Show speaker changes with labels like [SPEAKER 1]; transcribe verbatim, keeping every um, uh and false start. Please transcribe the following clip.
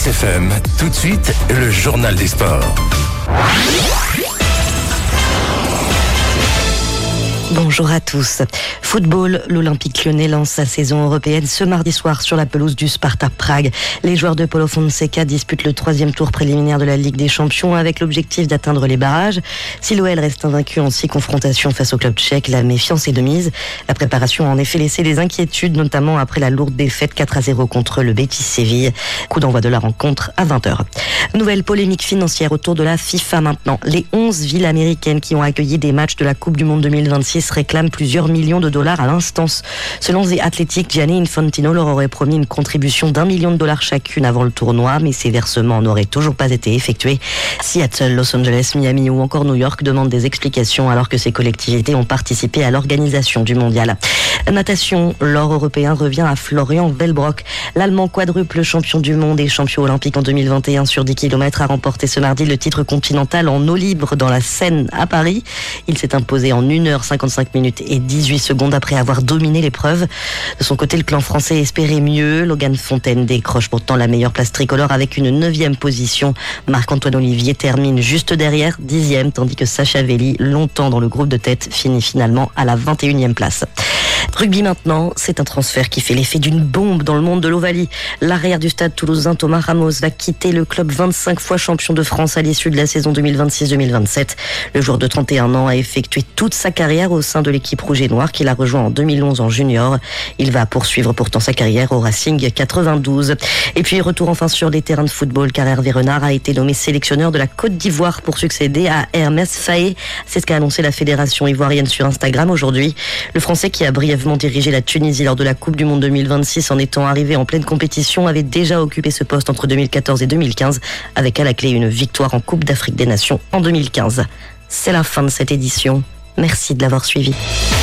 [SPEAKER 1] Kiss F M, tout de suite, le journal des sports.
[SPEAKER 2] Bonjour à tous. Football, l'Olympique Lyonnais lance sa saison européenne ce mardi soir sur la pelouse du Sparta Prague. Les joueurs de Paulo Fonseca disputent le troisième tour préliminaire de la Ligue des Champions avec l'objectif d'atteindre les barrages. Si l'O L reste invaincu en six confrontations face au club tchèque, la méfiance est de mise. La préparation a en effet laissé des inquiétudes, notamment après la lourde défaite quatre à zéro contre le Betis Séville. Coup d'envoi de la rencontre à vingt heures. Nouvelle polémique financière autour de la FIFA maintenant. Les onze villes américaines qui ont accueilli des matchs de la Coupe du Monde deux mille vingt-six réclament plusieurs millions de dollars à l'instance. Selon The Athletic, Gianni Infantino leur aurait promis une contribution d'un million de dollars chacune avant le tournoi, mais ces versements n'auraient toujours pas été effectués. Seattle, Los Angeles, Miami ou encore New York demandent des explications alors que ces collectivités ont participé à l'organisation du mondial. Natation, l'or européen revient à Florian Wellbrock. L'Allemand quadruple champion du monde et champion olympique en deux mille vingt et un sur dix kilomètres a remporté ce mardi le titre continental en eau libre dans la Seine à Paris. Il s'est imposé en une heure cinquante-cinq minutes et dix-huit secondes après avoir dominé l'épreuve. De son côté, le clan français espérait mieux. Logan Fontaine décroche pourtant la meilleure place tricolore avec une neuvième position. Marc-Antoine Olivier termine juste derrière, dixième, tandis que Sacha Velli, longtemps dans le groupe de tête, finit finalement à la vingt et unième place. Rugby maintenant, c'est un transfert qui fait l'effet d'une bombe dans le monde de l'Ovalie. L'arrière du stade toulousain Thomas Ramos va quitter le club vingt-cinq fois champion de France à l'issue de la saison deux mille vingt-six deux mille vingt-sept. Le joueur de trente et un ans a effectué toute sa carrière au sein de l'équipe rouge et noire qu'il a rejoint en deux mille onze en junior. Il va poursuivre pourtant sa carrière au Racing quatre-vingt-douze. Et puis retour enfin sur les terrains de football car Hervé Renard a été nommé sélectionneur de la Côte d'Ivoire pour succéder à Hermès Faé. C'est ce qu'a annoncé la fédération ivoirienne sur Instagram aujourd'hui. Le Français qui a brièvement dirigé la Tunisie lors de la Coupe du Monde deux mille vingt-six en étant arrivé en pleine compétition avait déjà occupé ce poste entre deux mille quatorze et deux mille quinze avec à la clé une victoire en Coupe d'Afrique des Nations en deux mille quinze. C'est la fin de cette édition. Merci de l'avoir suivi.